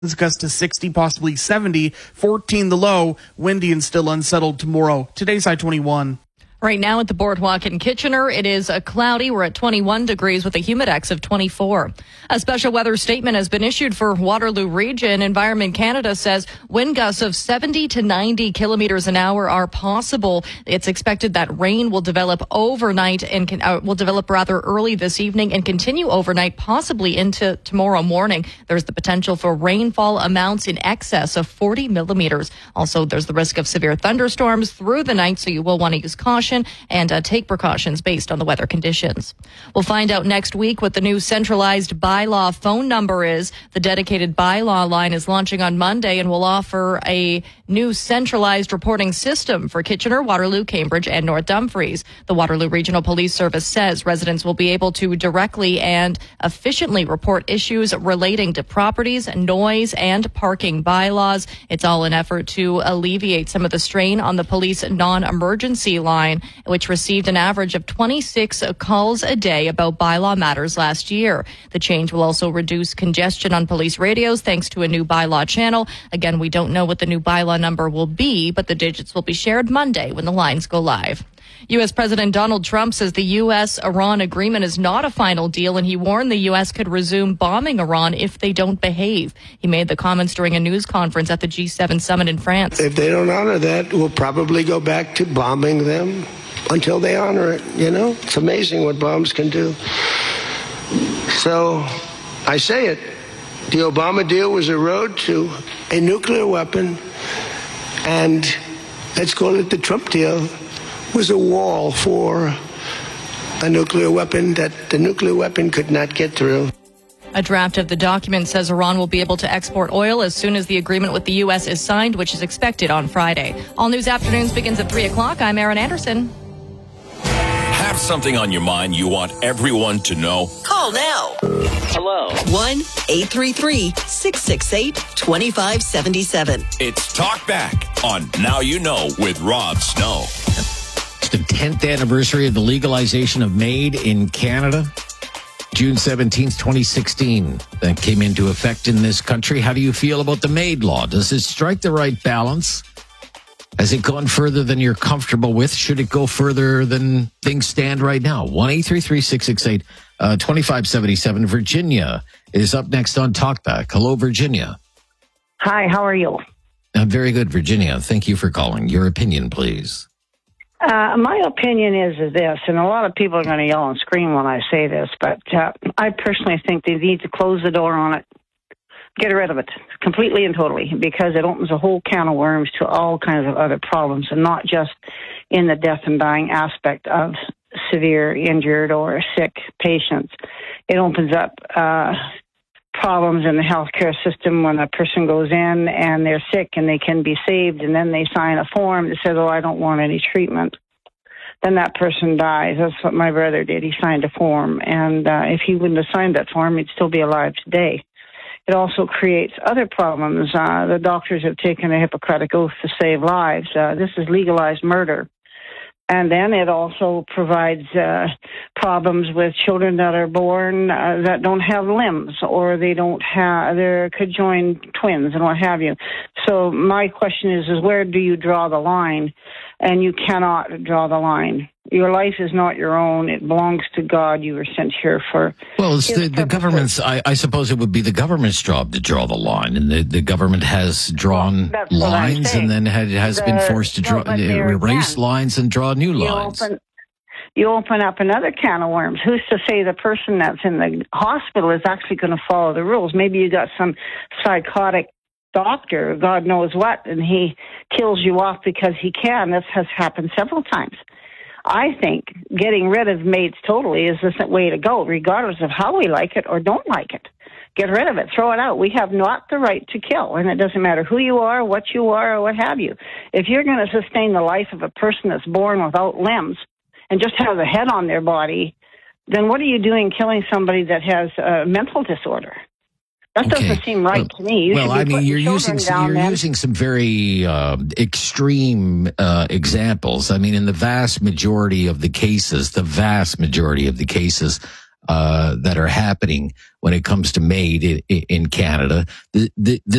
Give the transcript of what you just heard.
Gusts to 60, possibly 70, 14 the low, windy and still unsettled tomorrow. Today's high 21. Right now at the Boardwalk in Kitchener, it is cloudy. We're at 21 degrees with a humidex of 24. A special weather statement has been issued for Waterloo Region. Environment Canada says wind gusts of 70 to 90 kilometers an hour are possible. It's expected that rain will develop overnight and will develop rather early this evening and continue overnight, possibly into tomorrow morning. There's the potential for rainfall amounts in excess of 40 millimeters. Also, there's the risk of severe thunderstorms through the night, so you will want to use caution and take precautions based on the weather conditions. We'll find out next week what the new centralized bylaw phone number is. The dedicated bylaw line is launching on Monday and will offer a new centralized reporting system for Kitchener, Waterloo, Cambridge, and North Dumfries. The Waterloo Regional Police Service says residents will be able to directly and efficiently report issues relating to properties, noise, and parking bylaws. It's all an effort to alleviate some of the strain on the police non-emergency line, which received an average of 26 calls a day about bylaw matters last year. The change will also reduce congestion on police radios thanks to a new bylaw channel. Again, we don't know what the new bylaw number will be, but the digits will be shared Monday when the lines go live. U.S. President Donald Trump says the U.S.-Iran agreement is not a final deal, and he warned the U.S. could resume bombing Iran if they don't behave. He made the comments during a news conference at the G7 summit in France. If they don't honor that, we'll probably go back to bombing them until they honor it. You know, it's amazing what bombs can do. So I say it. The Obama deal was a road to a nuclear weapon, and let's call it the Trump deal was a wall for a nuclear weapon that the nuclear weapon could not get through. A draft of the document says Iran will be able to export oil as soon as the agreement with the U.S. is signed, which is expected on Friday. All News Afternoons begins at 3 o'clock. I'm Erin Anderson. Have something on your mind you want everyone to know? Call now. Hello. 1-833-668-2577. It's Talk Back on Now You Know with Rob Snow. The 10th anniversary of the legalization of MAID in Canada. June 17th, 2016. That came into effect in this country. How do you feel about the MAID law? Does it strike the right balance? Has it gone further than you're comfortable with? Should it go further than things stand right now? 1-833-668-2577. Virginia is up next on Talkback. Hello, Virginia. Hi, how are you? I'm very good, Virginia. Thank you for calling. Your opinion, please. My opinion is this, and a lot of people are going to yell and scream when I say this, but I personally think they need to close the door on it. Get rid of it completely and totally, because it opens a whole can of worms to all kinds of other problems, and not just in the death and dying aspect of severe injured or sick patients. It opens up problems in the healthcare system when a person goes in and they're sick and they can be saved, and then they sign a form that says, oh, I don't want any treatment. Then that person dies. That's what my brother did. He signed a form, and if he wouldn't have signed that form, he'd still be alive today. It also creates other problems. The doctors have taken a Hippocratic oath to save lives. This is legalized murder. And then it also provides problems with children that are born that don't have limbs, or they don't have, they're conjoined twins and what have you. So my question is where do you draw the line? And you cannot draw the line. Your life is not your own. It belongs to God. You were sent here for... Well, it's the government's... I suppose it would be the government's job to draw the line, and the government has drawn lines and then has been forced to erase lines and draw new lines. You open up another can of worms. Who's to say the person that's in the hospital is actually going to follow the rules? Maybe you got some psychotic doctor, God knows what, and he kills you off because he can. This has happened several times. I think getting rid of maids totally is the way to go, regardless of how we like it or don't like it. Get rid of it. Throw it out. We have not the right to kill, and it doesn't matter who you are, what you are, or what have you. If you're going to sustain the life of a person that's born without limbs and just has a head on their body, then what are you doing killing somebody that has a mental disorder? That doesn't seem right to me. You're using some very extreme examples. I mean, in the vast majority of the cases, that are happening when it comes to MAID in Canada. This